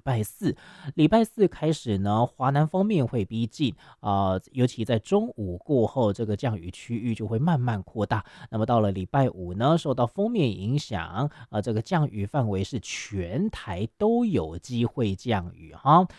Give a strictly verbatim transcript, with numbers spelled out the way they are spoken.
拜四。礼拜四开始呢，华南锋面会逼近，呃，尤其在中午过后，这个降雨区域就会慢慢扩大。那么到了礼拜五呢，受到锋面影响，呃，这个降雨范围是全台都有机会降雨哈。